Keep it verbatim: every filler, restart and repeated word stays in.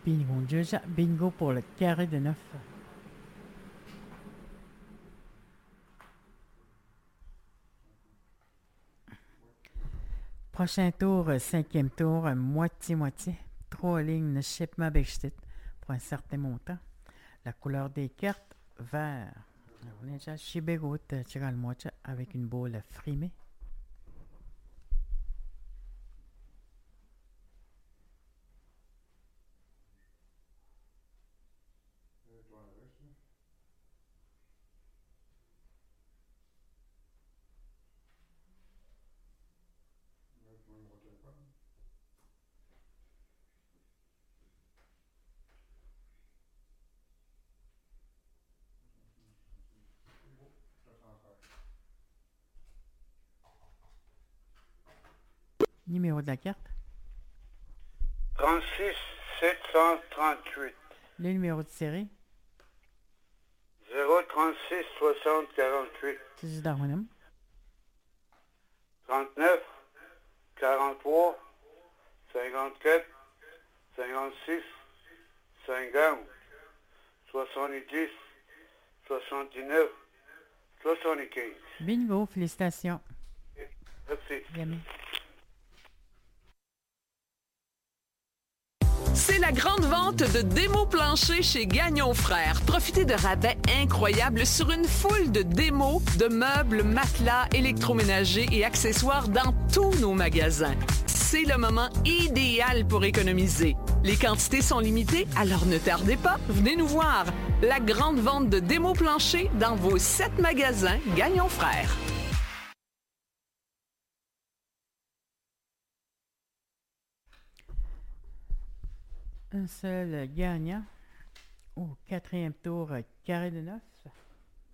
Bingo, déjà bingo pour le carré de neuf. Prochain tour, euh, cinquième tour, euh, moitié-moitié. Trois lignes de Shipma Bechtit pour un certain montant. La couleur des cartes, vert. On est déjà chez Bégot, tiral moitié avec une boule frimée. Numéro de la carte. trente-six sept cent trente-huit. Le numéro de série. zéro trente-six soixante quarante-huit. C'est d'Armonum. trente-neuf quarante-trois cinquante-quatre cinquante-six cinquante soixante-dix soixante-dix-neuf soixante-quinze. Bingo, félicitations. Merci. Yami. C'est la grande vente de démos planchers chez Gagnon Frères. Profitez de rabais incroyables sur une foule de démos, de meubles, matelas, électroménagers et accessoires dans tous nos magasins. C'est le moment idéal pour économiser. Les quantités sont limitées, alors ne tardez pas, venez nous voir. La grande vente de démos planchers dans vos sept magasins Gagnon Frères. Un seul gagnant au quatrième tour, carré de neuf.